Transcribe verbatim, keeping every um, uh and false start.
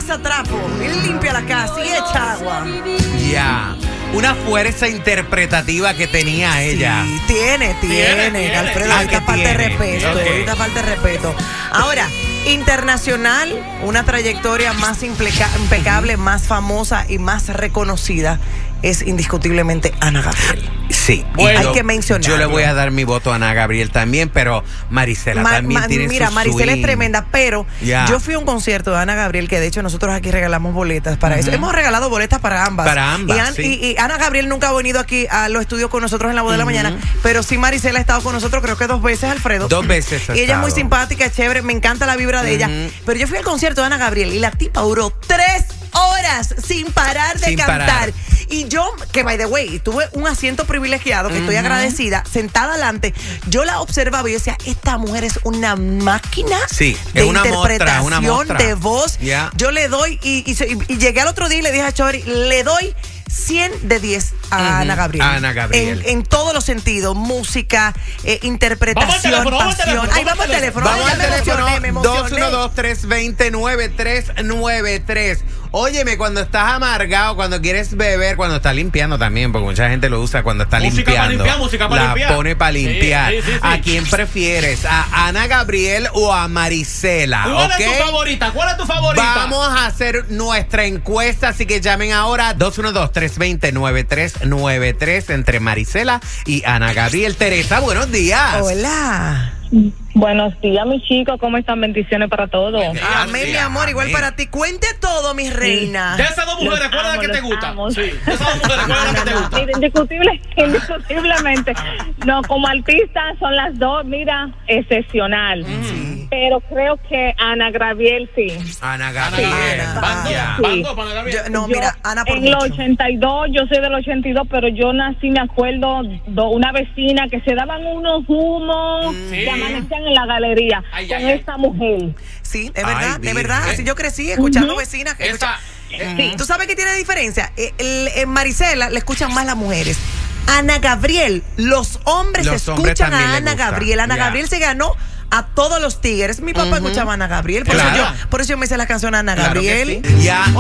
pasa trapo, él limpia la casa y echa agua. Ya. Yeah. Una fuerza interpretativa que tenía ella. Sí, tiene, tiene, tiene. Alfredo, ah, ahorita falta de respeto, okay. ahorita falta de respeto. Ahora, internacional, una trayectoria más impecable, más famosa y más reconocida es indiscutiblemente Ana Gabriel. Sí, bueno, hay que mencionar. Yo le voy a dar mi voto a Ana Gabriel también, pero Marisela ma, también ma, tiene Mira, su Marisela swing. Es tremenda, pero yeah. yo fui a un concierto de Ana Gabriel, que de hecho nosotros aquí regalamos boletas para uh-huh. eso. Hemos regalado boletas para ambas. Para ambas, y, An, sí. y, y Ana Gabriel nunca ha venido aquí a los estudios con nosotros en la voz uh-huh. de la mañana, pero sí Marisela ha estado con nosotros creo que dos veces, Alfredo. Dos veces. Y ella es muy simpática, chévere, me encanta la vibra de uh-huh. ella. Pero yo fui al concierto de Ana Gabriel y la tipa duró tres horas sin parar de sin cantar. Parar. Y yo, que by the way, tuve un asiento privilegiado, que uh-huh. estoy agradecida, sentada adelante, yo la observaba y yo decía, esta mujer es una máquina sí, de es una interpretación, mostra, una mostra. de voz. Yeah. Yo le doy, y, y, y, y llegué al otro día y le dije a Chori, le doy cien de diez a uh-huh. Ana Gabriel. Ana Gabriel. En, en todos los sentidos, música, eh, interpretación, vamos al pasión. teléfono, Ahí vamos al teléfono. Vamos al teléfono. dos uno dos, tres dos cero, nueve tres nueve tres. Óyeme, cuando estás amargado, cuando quieres beber, cuando estás limpiando también, porque mucha gente lo usa cuando está música limpiando. Música para limpiar, música para la limpiar. pone para limpiar. Sí, sí, sí, sí. ¿A quién prefieres? ¿A Ana Gabriel o a Marisela? ¿Cuál ¿Okay? es tu favorita? ¿Cuál es tu favorita? Vamos a hacer nuestra encuesta, así que llamen ahora dos uno dos, tres dos cero, nueve tres nueve tres entre Marisela y Ana Gabriel. Teresa, buenos días. Hola. Buenos días, mis chicos. ¿Cómo están? Bendiciones para todos. Amén, mi amor. Igual para ti. Cuente todo, mi reina. De esas dos mujeres, ¿cuál es la que te gusta? Sí. De esas dos mujeres, ¿cuál es la que te gusta? Indiscutible, indiscutiblemente. No, como artista son las dos, mira, excepcional. Mm. Pero creo que Ana Gabriel sí. Ana Gabriel. Ana, Bando, yeah. bando para Gabriel. Yo, no, mira, Ana por En mucho. el ochenta y dos, yo soy del ochenta y dos, pero yo nací, me acuerdo, de una vecina que se daban unos humos sí. que amanecían en la galería ay, con ay, esta ay. mujer. Sí, es verdad, Ay, es verdad. eh. Así yo crecí escuchando Uh-huh. vecinas que Esa, escuchan. eh, ¿Tú sabes qué tiene diferencia? El, el, en Marisela le escuchan más las mujeres. Ana Gabriel, los hombres Los escuchan hombres a también Ana les gusta. Gabriel. Ana Yeah. Gabriel se ganó a todos los tigres. Mi papá Uh-huh. escuchaba a Ana Gabriel, por, Claro. eso yo, por eso yo me hice la canción Ana Claro que Gabriel. sí. Ya.